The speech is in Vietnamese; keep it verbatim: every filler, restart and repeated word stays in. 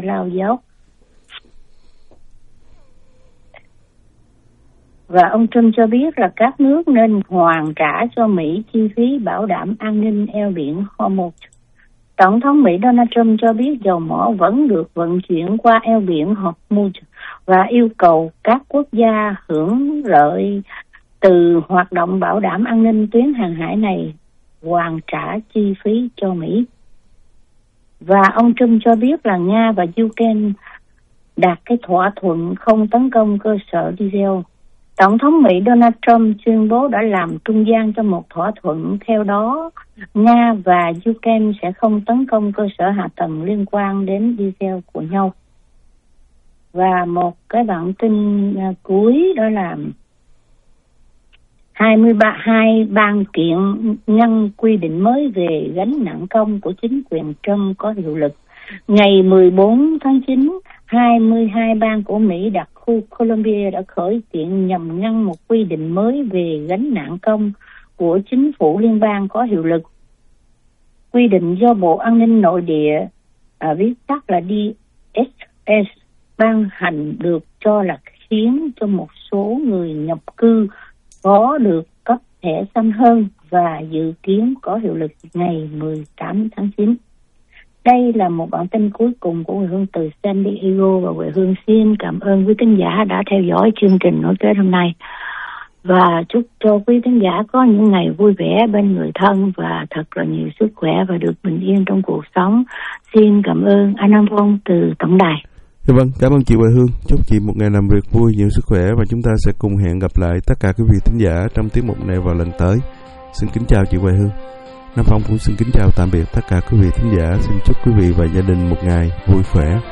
sẽ lao dốc. Và ông Trump cho biết là các nước nên hoàn trả cho Mỹ chi phí bảo đảm an ninh eo biển Hormuz. Tổng thống Mỹ Donald Trump cho biết dầu mỏ vẫn được vận chuyển qua eo biển Hormuz và yêu cầu các quốc gia hưởng lợi từ hoạt động bảo đảm an ninh tuyến hàng hải này hoàn trả chi phí cho Mỹ. Và ông Trump cho biết là Nga và Ukraine đạt cái thỏa thuận không tấn công cơ sở diesel. Tổng thống Mỹ Donald Trump tuyên bố đã làm trung gian cho một thỏa thuận. Theo đó, Nga và Ukraine sẽ không tấn công cơ sở hạ tầng liên quan đến diesel của nhau. Và một cái bản tin uh, cuối đó là hai mươi ba hai bang kiện ngăn quy định mới về gánh nặng công của chính quyền Trump có hiệu lực. Ngày mười bốn tháng chín, hai mươi hai bang của Mỹ đặc khu Columbia đã khởi kiện nhằm ngăn một quy định mới về gánh nặng công của chính phủ liên bang có hiệu lực. Quy định do Bộ An ninh Nội địa, à, viết tắt là đê ét ét, ban hành được cho là khiến cho một số người nhập cư có được cấp thẻ xanh hơn và dự kiến có hiệu lực ngày mười tám tháng chín. Đây là một bản tin cuối cùng của Huệ Hương từ San Diego, và Huệ Hương xin cảm ơn quý khán giả đã theo dõi chương trình nói kết hôm nay, và chúc cho quý khán giả có những ngày vui vẻ bên người thân và thật là nhiều sức khỏe và được bình yên trong cuộc sống. Xin cảm ơn anh Nam Phong từ tổng đài. Vâng, cảm ơn chị Huệ Hương. Chúc chị một ngày làm việc vui, nhiều sức khỏe, và chúng ta sẽ cùng hẹn gặp lại tất cả quý vị thính giả trong tiết mục này vào lần tới. Xin kính chào chị Huệ Hương. Nam Phong cũng xin kính chào tạm biệt tất cả quý vị thính giả. Xin chúc quý vị và gia đình một ngày vui khỏe.